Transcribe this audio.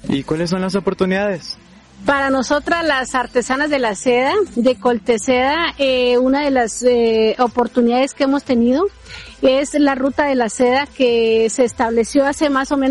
¿Y cuáles son las oportunidades? Para nosotras, las artesanas de la seda, de Colteseda, una de las oportunidades que hemos tenido es la ruta de la seda que se estableció hace más o menos